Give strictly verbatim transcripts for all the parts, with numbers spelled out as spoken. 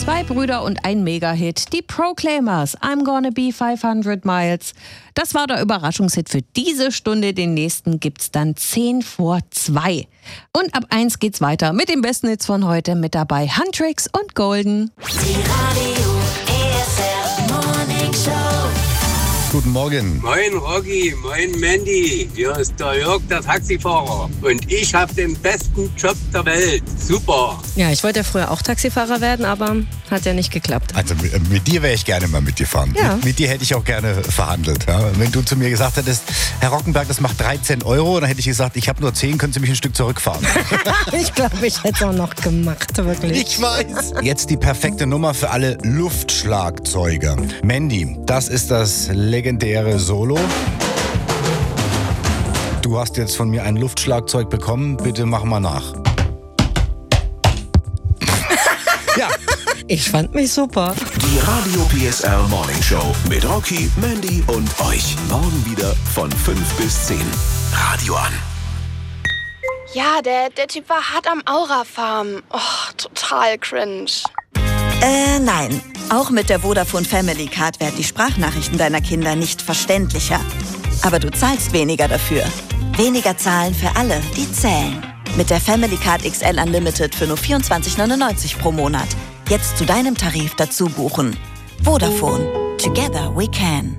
Zwei Brüder und ein Mega-Hit, die Proclaimers, I'm Gonna Be fünfhundert Miles. Das war der Überraschungshit für diese Stunde. Den nächsten gibt's dann zehn vor zwei. Und ab eins geht's weiter mit dem besten Hits von heute. Mit dabei Huntrix und Golden. Die Radio E S R Morning Show. Guten Morgen. Moin Rocky, moin Mandy. Hier ist der Jörg, der Taxifahrer. Und ich habe den besten Job der Welt. Super. Ja, ich wollte ja früher auch Taxifahrer werden, aber hat ja nicht geklappt. Also mit, mit dir wäre ich gerne mal mitgefahren. Ja. Mit, mit dir hätte ich auch gerne verhandelt. Ja? Wenn du zu mir gesagt hättest, Herr Rockenberg, das macht dreizehn Euro, dann hätte ich gesagt, ich habe nur zehn, können Sie mich ein Stück zurückfahren. Ich glaube, ich hätte es auch noch gemacht, wirklich. Ich weiß. Jetzt die perfekte Nummer für alle Luftschlagzeuger. Mandy, das ist das legendäre Solo. Du hast jetzt von mir ein Luftschlagzeug bekommen. Bitte mach mal nach. Ja. Ich fand mich super. Die Radio P S R Morning Show mit Rocky, Mandy und euch. Morgen wieder von fünf bis zehn. Radio an. Ja, der, der Typ war hart am Aura-Farm. Oh, total cringe. Äh, nein. Auch mit der Vodafone Family Card werden die Sprachnachrichten deiner Kinder nicht verständlicher. Aber du zahlst weniger dafür. Weniger zahlen für alle, die zählen. Mit der Family Card X L Unlimited für nur vierundzwanzig neunundneunzig pro Monat. Jetzt zu deinem Tarif dazu buchen. Vodafone. Together we can.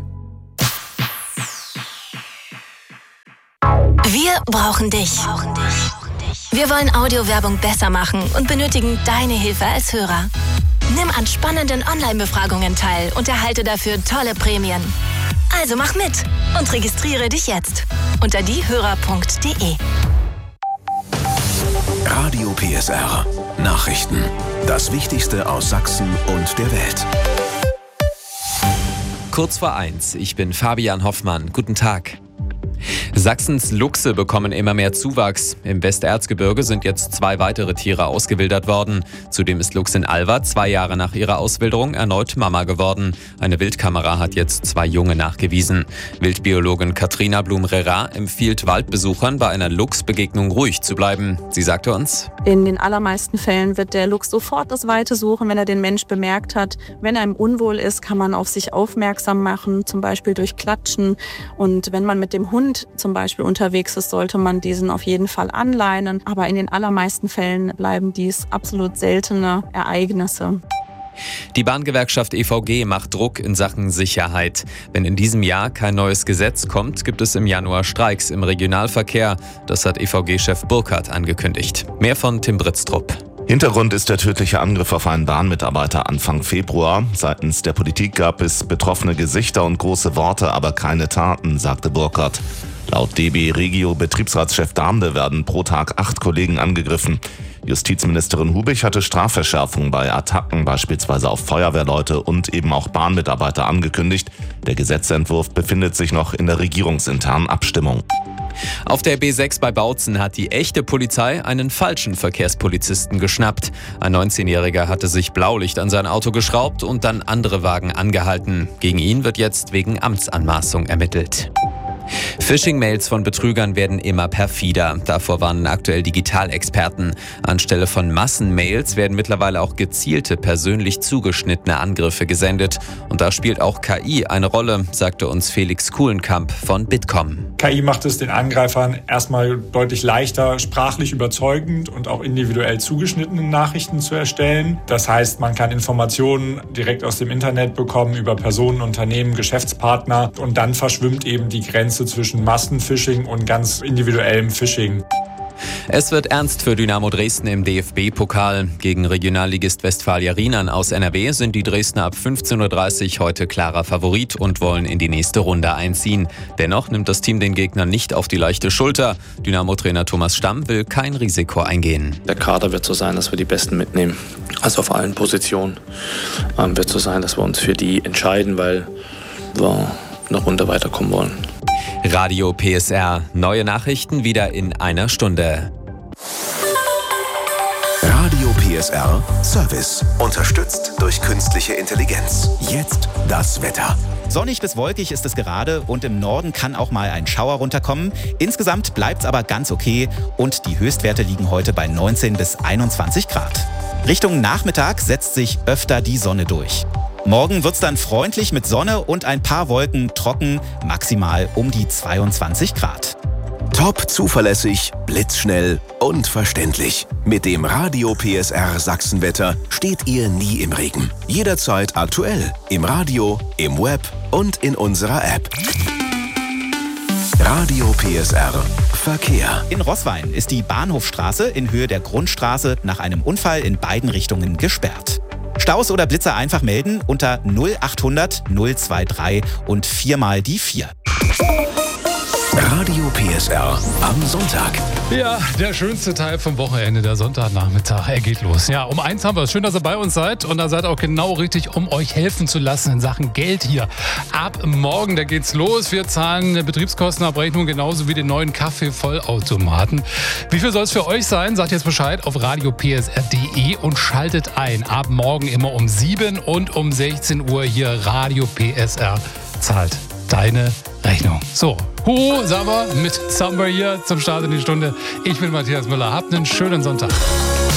Wir brauchen dich. Wir wollen Audiowerbung besser machen und benötigen deine Hilfe als Hörer. Nimm an spannenden Online-Befragungen teil und erhalte dafür tolle Prämien. Also mach mit und registriere dich jetzt unter diehörer punkt de. Radio P S R. Nachrichten. Das Wichtigste aus Sachsen und der Welt. Kurz vor eins. Ich bin Fabian Hoffmann. Guten Tag. Sachsens Luchse bekommen immer mehr Zuwachs. Im Westerzgebirge sind jetzt zwei weitere Tiere ausgewildert worden. Zudem ist Luchsin Alva zwei Jahre nach ihrer Auswilderung erneut Mama geworden. Eine Wildkamera hat jetzt zwei Junge nachgewiesen. Wildbiologin Katrina Blum-Rera empfiehlt Waldbesuchern, bei einer Luchsbegegnung ruhig zu bleiben. Sie sagte uns: In den allermeisten Fällen wird der Luchs sofort das Weite suchen, wenn er den Mensch bemerkt hat. Wenn er im Unwohl ist, kann man auf sich aufmerksam machen, zum Beispiel durch Klatschen. Und wenn man mit dem Hund zum Beispiel unterwegs ist, sollte man diesen auf jeden Fall anleinen. Aber in den allermeisten Fällen bleiben dies absolut seltene Ereignisse. Die Bahngewerkschaft E V G macht Druck in Sachen Sicherheit. Wenn in diesem Jahr kein neues Gesetz kommt, gibt es im Januar Streiks im Regionalverkehr. Das hat E V G-Chef Burkhardt angekündigt. Mehr von Tim Britztrup. Hintergrund ist der tödliche Angriff auf einen Bahnmitarbeiter Anfang Februar. Seitens der Politik gab es betroffene Gesichter und große Worte, aber keine Taten, sagte Burkhardt. Laut D B Regio Betriebsratschef Damde werden pro Tag acht Kollegen angegriffen. Justizministerin Hubich hatte Strafverschärfungen bei Attacken, beispielsweise auf Feuerwehrleute und eben auch Bahnmitarbeiter angekündigt. Der Gesetzentwurf befindet sich noch in der regierungsinternen Abstimmung. Auf der B sechs bei Bautzen hat die echte Polizei einen falschen Verkehrspolizisten geschnappt. Ein neunzehnjähriger hatte sich Blaulicht an sein Auto geschraubt und dann andere Wagen angehalten. Gegen ihn wird jetzt wegen Amtsanmaßung ermittelt. Phishing-Mails von Betrügern werden immer perfider. Davor warnen aktuell Digitalexperten. Anstelle von Massenmails werden mittlerweile auch gezielte, persönlich zugeschnittene Angriffe gesendet. Und da spielt auch K I eine Rolle, sagte uns Felix Kuhlenkamp von Bitkom. K I macht es den Angreifern erstmal deutlich leichter, sprachlich überzeugend und auch individuell zugeschnittene Nachrichten zu erstellen. Das heißt, man kann Informationen direkt aus dem Internet bekommen über Personen, Unternehmen, Geschäftspartner. Und dann verschwimmt eben die Grenze zwischen Massenphishing und ganz individuellem Phishing. Es wird ernst für Dynamo Dresden im D F B-Pokal. Gegen Regionalligist Westfalia Rienan aus N R W sind die Dresdner ab fünfzehn Uhr dreißig heute klarer Favorit und wollen in die nächste Runde einziehen. Dennoch nimmt das Team den Gegner nicht auf die leichte Schulter. Dynamo-Trainer Thomas Stamm will kein Risiko eingehen. Der Kader wird so sein, dass wir die Besten mitnehmen. Also auf allen Positionen ähm, wird so sein, dass wir uns für die entscheiden, weil wir eine Runde weiterkommen wollen. Radio P S R. Neue Nachrichten wieder in einer Stunde. Radio P S R Service. Unterstützt durch künstliche Intelligenz. Jetzt das Wetter. Sonnig bis wolkig ist es gerade und im Norden kann auch mal ein Schauer runterkommen. Insgesamt bleibt es aber ganz okay und die Höchstwerte liegen heute bei neunzehn bis einundzwanzig Grad. Richtung Nachmittag setzt sich öfter die Sonne durch. Morgen wird's dann freundlich mit Sonne und ein paar Wolken, trocken, maximal um die zweiundzwanzig Grad. Top zuverlässig, blitzschnell und verständlich. Mit dem Radio P S R Sachsenwetter steht ihr nie im Regen. Jederzeit aktuell. Im Radio, im Web und in unserer App. Radio P S R Verkehr. In Roßwein ist die Bahnhofstraße in Höhe der Grundstraße nach einem Unfall in beiden Richtungen gesperrt. Staus oder Blitzer einfach melden unter null achthundert null dreiundzwanzig und viermal die vier. Radio P S R am Sonntag. Ja, der schönste Teil vom Wochenende, der Sonntagnachmittag. Er geht los. Ja, um eins haben wir es. Schön, dass ihr bei uns seid. Und da seid auch genau richtig, um euch helfen zu lassen in Sachen Geld hier. Ab morgen, da geht's los. Wir zahlen eine Betriebskostenabrechnung genauso wie den neuen Kaffeevollautomaten. Wie viel soll es für euch sein? Sagt jetzt Bescheid auf radio p s r punkt d e und schaltet ein. Ab morgen immer um sieben und um sechzehn Uhr hier Radio P S R zahlt deine Rechnung. So, Huhu, Saba mit Samba hier zum Start in die Stunde. Ich bin Matthias Müller. Habt einen schönen Sonntag.